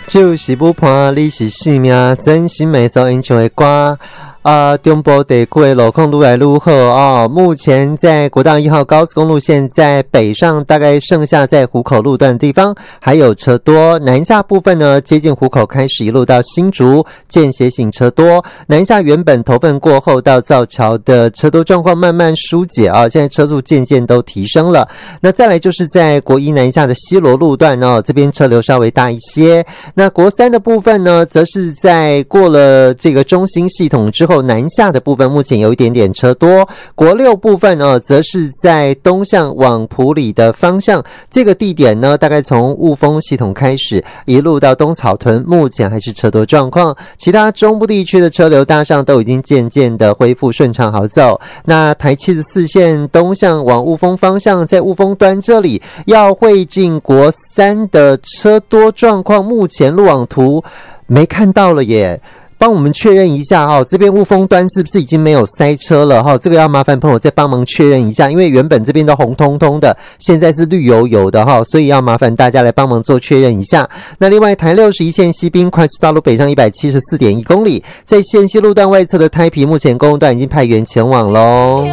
就是不怕你是性命，真心每首英雄的歌。中部地区的路况愈来愈好哦。目前在国道1号高速公路线在北上，大概剩下在湖口路段的地方还有车多。南下部分呢，接近湖口开始一路到新竹间歇性车多。南下原本头份过后到造桥的车多状况慢慢疏解啊，现在车速渐渐都提升了。那再来就是在国一南下的西螺路段哦，这边车流稍微大一些。那国三的部分呢，则是在过了这个中兴系统之后，南下的部分目前有一点点车多。国六部分则是在东向往埔里的方向，这个地点呢，大概从雾峰系统开始一路到东草屯，目前还是车多状况。其他中部地区的车流大上都已经渐渐的恢复顺畅好走。那台74线东向往雾峰方向，在雾峰端这里要会进国三的车多状况，目前路网图没看到了耶。帮我们确认一下这边雾峰端是不是已经没有塞车了这个要麻烦朋友再帮忙确认一下，因为原本这边都红彤彤的，现在是绿油油的所以要麻烦大家来帮忙做确认一下。那另外台61线西滨快速道路北上 174.1 公里，在线西路段外侧的胎皮目前公路段已经派员前往咯。